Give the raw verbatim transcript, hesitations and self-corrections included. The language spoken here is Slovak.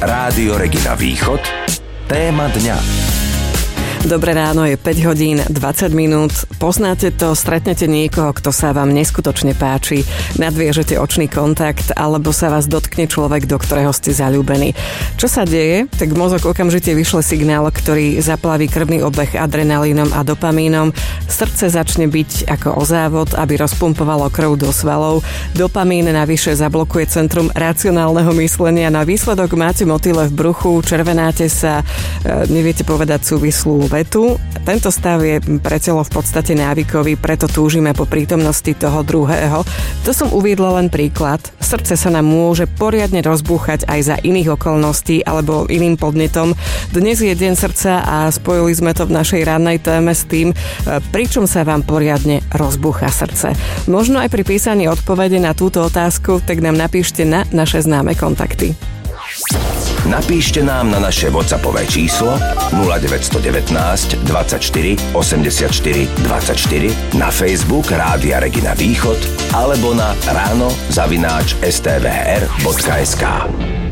Rádio Regina Východ. Téma dňa. Dobré ráno, je päť hodín dvadsať minút. Poznáte to, stretnete niekoho, kto sa vám neskutočne páči, nadviežete očný kontakt alebo sa vás dotkne človek, do ktorého ste zaľúbení. Čo sa deje? Tak mozog okamžite vyšle signál, ktorý zaplaví krvný obeh adrenalínom a dopamínom. Srdce začne byť ako o závod, aby rozpumpovalo krv do svalov. Dopamín navyše zablokuje centrum racionálneho myslenia. Na výsledok máte motýle v bruchu, červenáte sa, neviete povedať súvislú vetu. Tento stav je pre telo v podstate návykový, preto túžime po prítomnosti toho druhého. To som uviedla len príklad. Srdce sa nám môže poriadne rozbúchať aj za iných okolností alebo iným podnetom. Dnes je deň srdca a spojili sme to v našej rannej téme s tým, pričom sa vám poriadne rozbúcha srdce. Možno aj pri písaní odpovede na túto otázku, tak nám napíšte na naše známe kontakty. Napíšte nám na naše WhatsAppové číslo nula deväť jedna deväť, dvadsaťštyri, osemdesiatštyri, dvadsaťštyri, na Facebook Rádia Regina Východ alebo na ráno zavináč es té vé er bodka es ká.